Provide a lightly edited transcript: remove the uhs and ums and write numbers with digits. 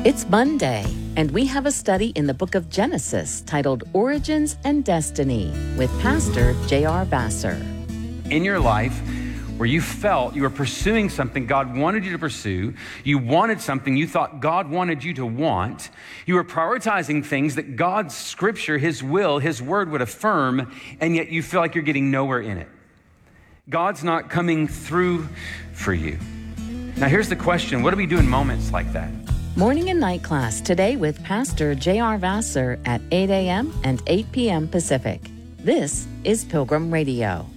It's Monday, and we have a study in the book of Genesis titled Origins and Destiny with Pastor J.R. Vassar. In your life, where you felt you were pursuing something God wanted you to pursue, you wanted something you thought God wanted you to want, you were prioritizing things that God's scripture, His will, His word would affirm, and yet you feel like you're getting nowhere in it. God's not coming through for you. Now here's the question, what do we do in moments like that? Morning and night class today with Pastor J.R. Vassar at 8 a.m. and 8 p.m. Pacific. This is Pilgrim Radio.